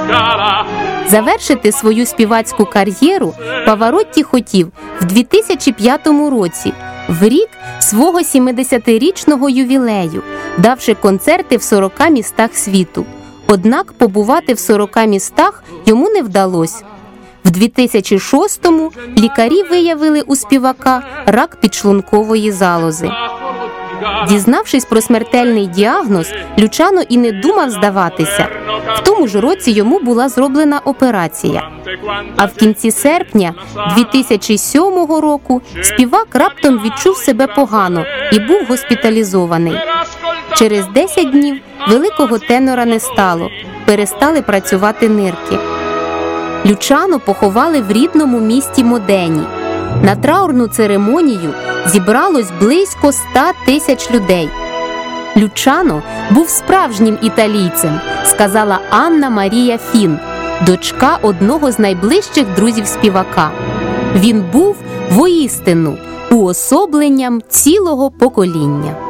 Завершити свою співацьку кар'єру Паваротті хотів в 2005 році, в рік свого 70-річного ювілею, давши концерти в 40 містах світу. Однак побувати в 40 містах йому не вдалося. В 2006-му лікарі виявили у співака рак підшлункової залози. Дізнавшись про смертельний діагноз, Лючано і не думав здаватися. В тому ж році йому була зроблена операція. А в кінці серпня 2007 року співак раптом відчув себе погано і був госпіталізований. Через 10 днів великого тенора не стало, перестали працювати нирки. Лючано поховали в рідному місті Модені. На траурну церемонію зібралось близько 100 тисяч людей. Лючано був справжнім італійцем, сказала Анна Марія Фін, дочка одного з найближчих друзів співака. Він був воістину уособленням цілого покоління.